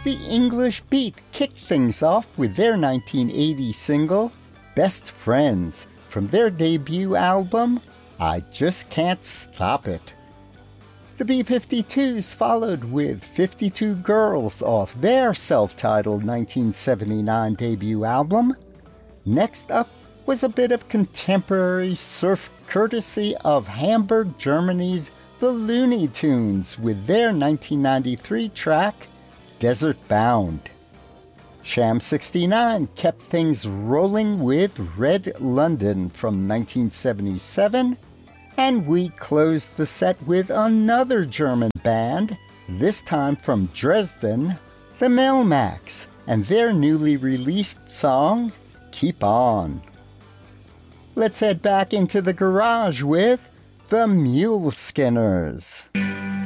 The English Beat kicked things off with their 1980 single, Best Friends, from their debut album, I Just Can't Stop It. The B-52s followed with 52 Girls off their self-titled 1979 debut album. Next up was a bit of contemporary surf courtesy of Hamburg, Germany's The Looney Tunes with their 1993 track, Desert Bound. Sham 69 kept things rolling with Red London from 1977, and we closed the set with another German band, this time from Dresden, the Melmacs, and their newly released song, Keep On. Let's head back into the garage with the Mule Skinners.